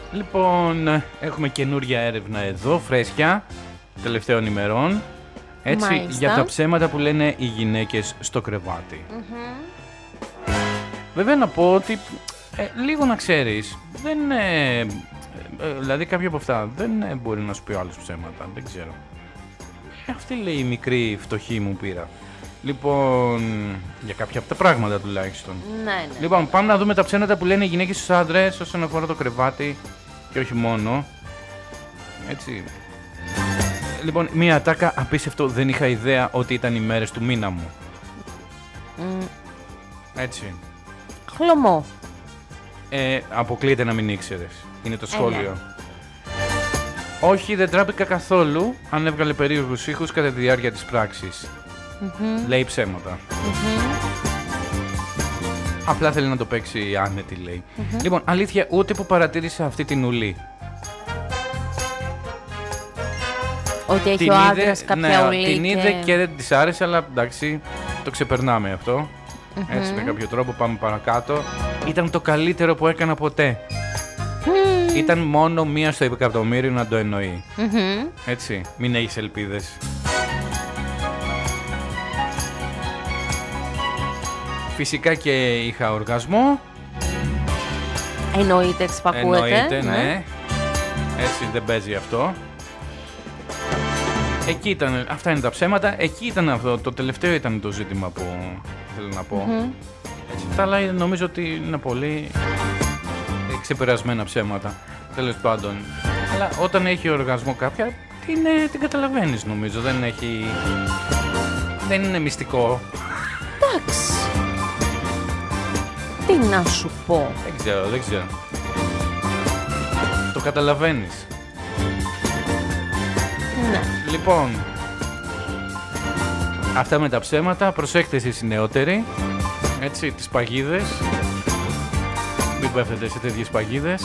Λοιπόν, έχουμε καινούρια έρευνα εδώ, φρέσκια, τελευταίων ημερών. Έτσι, Μάλιστα. για τα ψέματα που λένε οι γυναίκες στο κρεβάτι. Βέβαια να πω ότι, λίγο να ξέρεις, δεν, δηλαδή κάποια από αυτά δεν μπορεί να σου πει ο άλλος ψέματα, δεν ξέρω. Αυτή λέει η μικρή φτωχή μου πήρα. Λοιπόν, για κάποια από τα πράγματα τουλάχιστον. Ναι. Λοιπόν, πάμε να δούμε τα ψέματα που λένε οι γυναίκες στους άντρες όσον αφορά το κρεβάτι και όχι μόνο. Έτσι. Λοιπόν, μία ατάκα απίστευτο, δεν είχα ιδέα ότι ήταν οι μέρες του μήνα μου. Έτσι. Χλωμό. Αποκλείεται να μην ήξερες. Είναι το σχόλιο. Όχι, δεν τράπηκα καθόλου αν έβγαλε περίεργους ήχους κατά τη διάρκεια της πράξης. Λέει ψέματα. Απλά θέλει να το παίξει άνετη, λέει. Λοιπόν, αλήθεια, ούτε που παρατήρησα αυτή την ουλή. Ότι έχει ο άντρας κάποια ουλή. Την είδε και δεν της άρεσε, αλλά εντάξει, το ξεπερνάμε αυτό. Έτσι, με κάποιο τρόπο πάμε παρακάτω. Ήταν το καλύτερο που έκανα ποτέ. Ήταν μόνο μία στο εκατομμύριο να το εννοεί. Έτσι, μην έχεις ελπίδες. Φυσικά και είχα οργασμό. Εννοείται, εξυπακούεται. Εννοείται, ναι. Έτσι δεν παίζει αυτό. Εκεί ήταν, αυτά είναι τα ψέματα. Εκεί ήταν αυτό, το τελευταίο ήταν το ζήτημα που θέλω να πω. Έτσι, τα άλλα νομίζω ότι είναι πολύ ξεπερασμένα ψέματα. Τέλος πάντων. Αλλά όταν έχει οργασμό κάποια, την καταλαβαίνεις νομίζω. Δεν είναι μυστικό. Εντάξει. Τι να σου πω. Δεν ξέρω. Το καταλαβαίνεις. Ναι. Λοιπόν, αυτά με τα ψέματα. Προσέχτε εσείς οι νεότεροι. Έτσι, τις παγίδες. Μην πέφτετε σε τέτοιες παγίδες.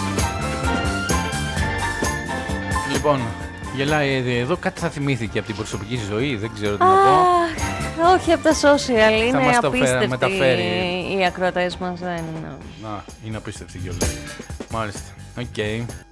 Λοιπόν, γελάει εδώ. Κάτι θα θυμήθηκε από την προσωπική ζωή. Δεν ξέρω τι να πω. Όχι από τα social. Είναι μας το απίστευτοι μεταφέρει. οι ακροατές μας. Δεν είναι. Να, είναι απίστευτη κιόλας. Μάλιστα. Οκ.